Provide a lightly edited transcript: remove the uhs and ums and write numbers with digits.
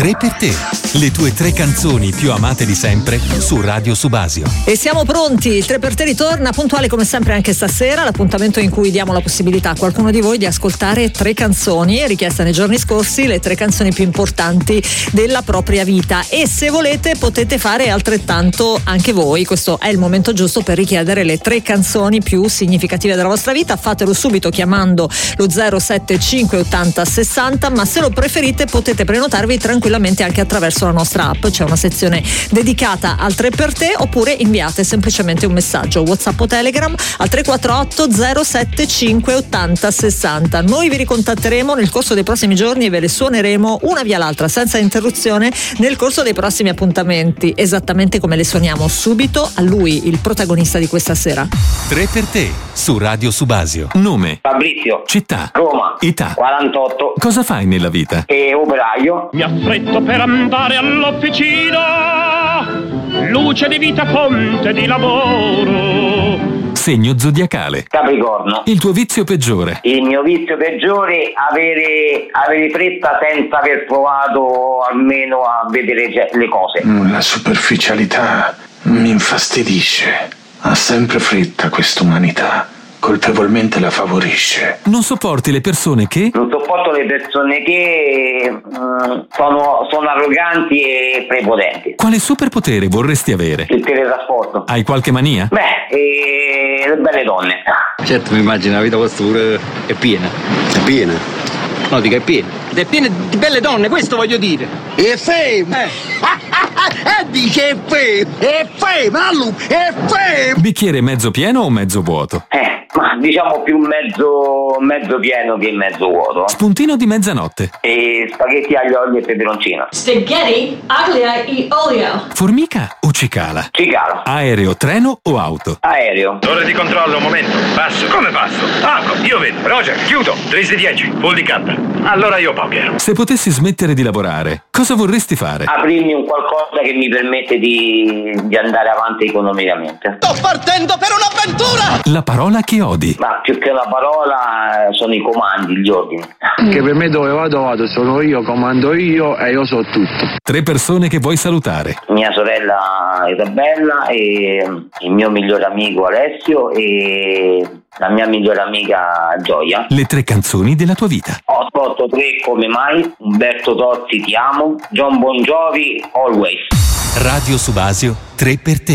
3 per te. Le tue 3 canzoni più amate di sempre su Radio Subasio. E siamo pronti, il 3 per te ritorna puntuale come sempre anche stasera, l'appuntamento in cui diamo la possibilità a qualcuno di voi di ascoltare 3 canzoni, richiesta nei giorni scorsi, le 3 canzoni più importanti della propria vita, e se volete potete fare altrettanto anche voi. Questo è il momento giusto per richiedere le 3 canzoni più significative della vostra vita. Fatelo subito chiamando lo 075 80 60, ma se lo preferite potete prenotarvi tranquillamente anche attraverso la nostra app. C'è una sezione dedicata al 3 per te, oppure inviate semplicemente un messaggio WhatsApp o Telegram al 348 075 80 60. Noi vi ricontatteremo nel corso dei prossimi giorni e ve le suoneremo una via l'altra senza interruzione nel corso dei prossimi appuntamenti, esattamente come le suoniamo subito a lui, il protagonista di questa sera. 3 per te su Radio Subasio. Nome: Fabrizio. città: Roma. età: 48. Cosa fai nella vita? E operaio. Mi affretto per andare all'officina, luce di vita, fonte di lavoro. Segno zodiacale: Capricorno. il tuo vizio peggiore? Il mio vizio peggiore è avere fretta senza aver provato almeno a vedere le cose. La superficialità mi infastidisce. Ha sempre fretta quest'umanità. Colpevolmente la favorisce. Non sopporti le persone che? Non sopporto le persone che sono arroganti e prepotenti. Quale superpotere vorresti avere? Il teletrasporto. Hai qualche mania? Le belle donne. Certo, mi immagino la vita vostra pure è piena. È piena? No, dica è piena. Ed è piena di belle donne, questo voglio dire. È fame! Dice è fame! È fame! Allu! È fame! Bicchiere mezzo pieno o mezzo vuoto? Ma diciamo più mezzo pieno che mezzo vuoto. Spuntino di mezzanotte? E spaghetti aglio, olio e peperoncino. Spaghetti aglio e olio. Formica o cicala? Cicala. Aereo, treno o auto? Aereo. Torre di controllo, un momento. Passo. Come passo? Io vedo. Roger, chiudo. 3 di 10. Full di canta. Allora io poker. Se potessi smettere di lavorare, cosa vorresti fare? Aprirmi un qualcosa che mi permette di andare avanti economicamente. Sto partendo per un'avventura! La parola che odi? Ma più che la parola sono i comandi, gli ordini. Che per me dove vado, sono io, comando io e io so tutto. 3 persone che vuoi salutare. Mia sorella Isabella, e il mio migliore amico Alessio e la mia migliore amica Gioia. Le 3 canzoni della tua vita. 883 Come mai, Umberto Tozzi Ti amo, John Bon Jovi Always. Radio Subasio 3 per te.